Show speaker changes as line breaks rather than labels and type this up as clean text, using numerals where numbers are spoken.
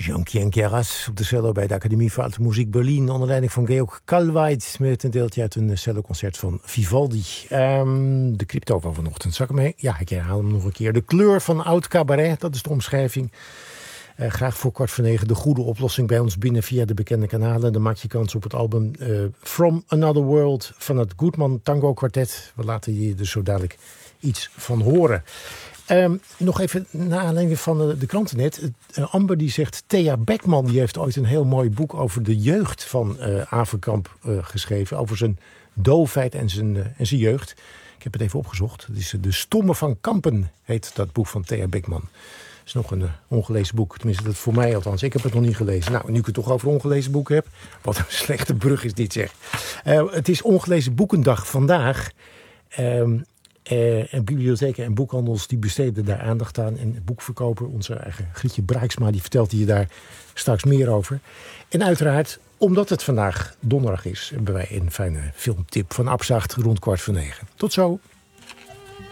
Jean-Pierre Keras op de cello bij de Academie voor Alte Muziek Berlin onder leiding van Georg Kalweit met een deeltje uit een celloconcert van Vivaldi. De crypto van vanochtend, zag ik mee? Ja, ik herhaal hem nog een keer. De kleur van oud cabaret, dat is de omschrijving. Graag voor 8:45 de goede oplossing bij ons binnen via de bekende kanalen. Dan maak je kans op het album From Another World van het Goodman Tango Quartet. We laten je er zo dadelijk iets van horen. Nog even naar aanleiding van de kranten net. Amber die zegt, Thea Beckman die heeft ooit een heel mooi boek over de jeugd van Averkamp geschreven. Over zijn doofheid en zijn jeugd. Ik heb het even opgezocht. Het is De Stomme van Kampen heet dat boek van Thea Beckman. Het is nog een ongelezen boek. Tenminste, dat voor mij althans. Ik heb het nog niet gelezen. Nou, nu ik het toch over ongelezen boeken heb. Wat een slechte brug is dit, zeg. Het is ongelezen boekendag vandaag. En bibliotheken en boekhandels die besteden daar aandacht aan. En boekverkoper, onze eigen Grietje Braaksma, die vertelt hier daar straks meer over. En uiteraard, omdat het vandaag donderdag is, hebben wij een fijne filmtip van Abzacht rond 8:45. Tot zo!